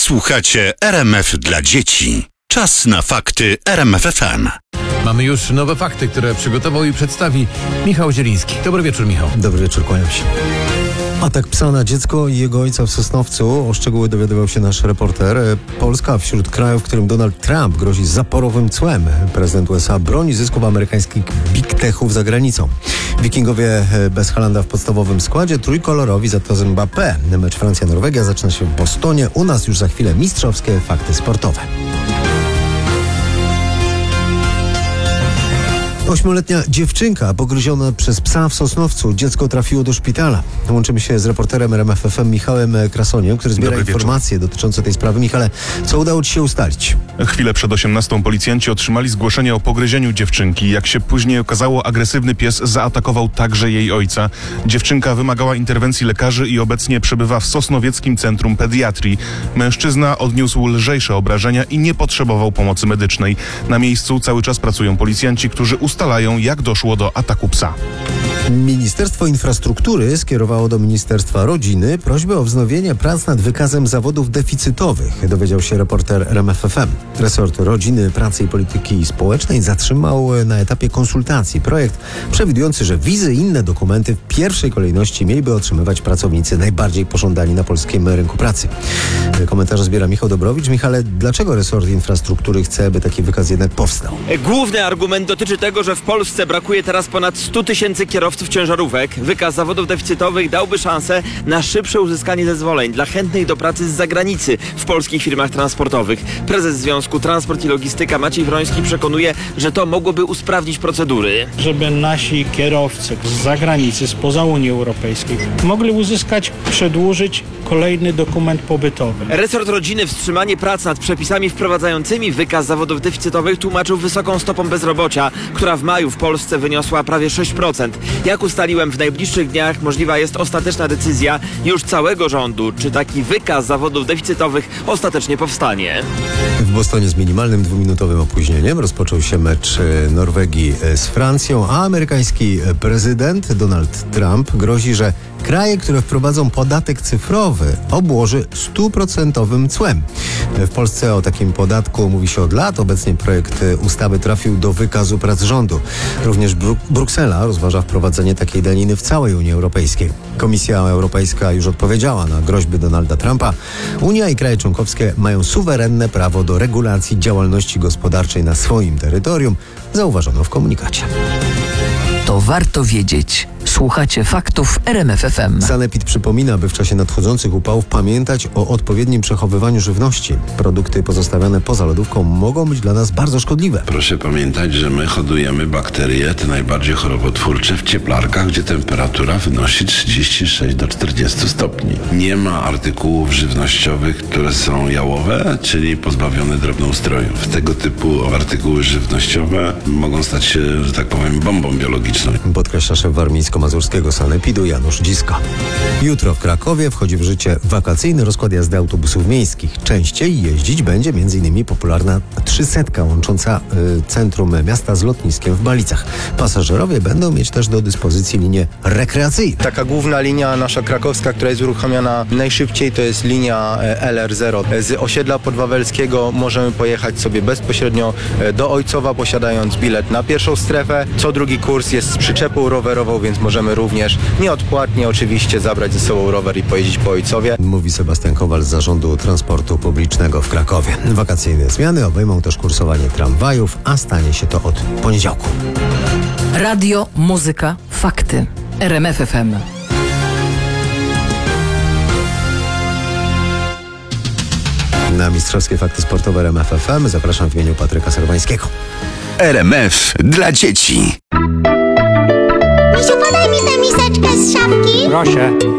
Słuchacie RMF dla dzieci. Czas na fakty RMF FM. Mamy już nowe fakty, które przygotował i przedstawi Michał Zieliński. Dobry wieczór, Michał. Dobry wieczór, kłaniam się. Atak psa na dziecko i jego ojca w Sosnowcu. O szczegóły dowiadywał się nasz reporter. Polska wśród krajów, którym Donald Trump grozi zaporowym cłem. Prezydent USA broni zysków amerykańskich big techów za granicą. Wikingowie bez Haalanda w podstawowym składzie, trójkolorowi za to Mbappé. Mecz Francja-Norwegia zaczyna się w Bostonie. U nas już za chwilę mistrzowskie fakty sportowe. 8-letnia dziewczynka pogryziona przez psa w Sosnowcu. Dziecko trafiło do szpitala. Łączymy się z reporterem RMF FM Michałem Krasoniem, który zbiera informacje dotyczące tej sprawy. Michale, co udało Ci się ustalić? Chwilę przed 18 policjanci otrzymali zgłoszenie o pogryzieniu dziewczynki. Jak się później okazało, agresywny pies zaatakował także jej ojca. Dziewczynka wymagała interwencji lekarzy i obecnie przebywa w Sosnowieckim Centrum Pediatrii. Mężczyzna odniósł lżejsze obrażenia i nie potrzebował pomocy medycznej. Na miejscu cały czas pracują policjanci, którzy ustalają, jak doszło do ataku psa. Ministerstwo Infrastruktury skierowało do Ministerstwa Rodziny prośbę o wznowienie prac nad wykazem zawodów deficytowych, dowiedział się reporter RMF FM. Resort Rodziny, Pracy i Polityki Społecznej zatrzymał na etapie konsultacji projekt przewidujący, że wizy i inne dokumenty w pierwszej kolejności mieliby otrzymywać pracownicy najbardziej pożądani na polskim rynku pracy. Komentarze zbiera Michał Dobrowicz. Michale, dlaczego resort infrastruktury chce, by taki wykaz jednak powstał? Główny argument dotyczy tego, że w Polsce brakuje teraz ponad 100 tysięcy kierowców ciężarówek. Wykaz zawodów deficytowych dałby szansę na szybsze uzyskanie zezwoleń dla chętnych do pracy z zagranicy w polskich firmach transportowych. Prezes Związku Transport i Logistyka Maciej Wroński przekonuje, że to mogłoby usprawnić procedury. Żeby nasi kierowcy z zagranicy, spoza Unii Europejskiej mogli uzyskać, przedłużyć kolejny dokument pobytowy. Resort Rodziny wstrzymanie prac nad przepisami wprowadzającymi wykaz zawodów deficytowych tłumaczył wysoką stopą bezrobocia, która w maju w Polsce wyniosła prawie 6%. Jak ustaliłem, w najbliższych dniach możliwa jest ostateczna decyzja już całego rządu, czy taki wykaz zawodów deficytowych ostatecznie powstanie. W Bostonie z minimalnym 2-minutowym opóźnieniem rozpoczął się mecz Norwegii z Francją, a amerykański prezydent Donald Trump grozi, że kraje, które wprowadzą podatek cyfrowy, obłoży 100% cłem. W Polsce o takim podatku mówi się od lat. Obecnie projekt ustawy trafił do wykazu prac rządu. Również Bruksela rozważa wprowadzenie takiej daniny w całej Unii Europejskiej. Komisja Europejska już odpowiedziała na groźby Donalda Trumpa. Unia i kraje członkowskie mają suwerenne prawo do regulacji działalności gospodarczej na swoim terytorium, zauważono w komunikacie. To warto wiedzieć. Słuchacie faktów RMF FM. Sanepid przypomina, by w czasie nadchodzących upałów pamiętać o odpowiednim przechowywaniu żywności. Produkty pozostawiane poza lodówką mogą być dla nas bardzo szkodliwe. Proszę pamiętać, że my hodujemy bakterie, te najbardziej chorobotwórcze, w cieplarkach, gdzie temperatura wynosi 36 do 40 stopni. Nie ma artykułów żywnościowych, które są jałowe, czyli pozbawione drobnoustrojów. Tego typu artykuły żywnościowe mogą stać się, że tak powiem, bombą biologiczną. Podkreśla szef warmińsko-mazurskiego Sanepidu Janusz Dziska. Jutro w Krakowie wchodzi w życie wakacyjny rozkład jazdy autobusów miejskich. Częściej jeździć będzie m.in. popularna 300 łącząca centrum miasta z lotniskiem w Balicach. Pasażerowie będą mieć też do dyspozycji linię rekreacyjną. Taka główna linia nasza krakowska, która jest uruchamiana najszybciej, to jest linia LR0. Z osiedla podwawelskiego możemy pojechać sobie bezpośrednio do Ojcowa, posiadając bilet na pierwszą strefę. Co drugi kurs jest z przyczepą rowerową, więc możemy również nieodpłatnie oczywiście zabrać ze sobą rower i pojeździć po Ojcowie. Mówi Sebastian Kowal z Zarządu Transportu Publicznego w Krakowie. Wakacyjne zmiany obejmą też kursowanie tramwajów, a stanie się to od poniedziałku. Radio, muzyka, fakty. RMF FM. Na mistrzowskie fakty sportowe RMF FM zapraszam w imieniu Patryka Serwańskiego. RMF dla dzieci. Misiu, podaj mi tę miseczkę z szafki. Proszę.